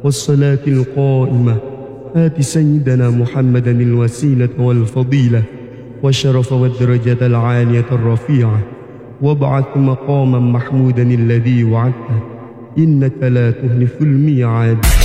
والصلاة القائمة آت سيدنا محمدا الوسيلة والفضيلة والشرف والدرجة العالية الرفيعة وابعث مقاما محمودا الذي وعدته إنك لا تخلف الميعاد.